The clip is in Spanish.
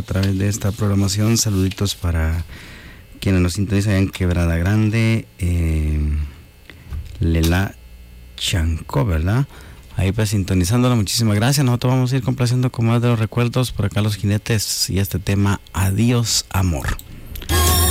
a través de esta programación. Saluditos para quienes nos sintonizan en Quebrada Grande, Lela Chancó, ¿verdad? Ahí pues sintonizándola, muchísimas gracias. Nosotros vamos a ir complaciendo con más de los recuerdos por acá los jinetes y este tema Adiós Amor.